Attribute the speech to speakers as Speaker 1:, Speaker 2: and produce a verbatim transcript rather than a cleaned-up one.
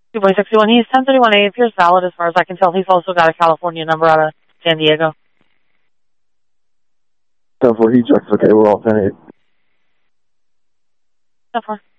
Speaker 1: two point six one, he's ten thirty-one A, appears valid as far as I can tell. He's also got a California number out of San Diego.
Speaker 2: ten four, he checks, okay, we're all ten eight.
Speaker 1: ten four.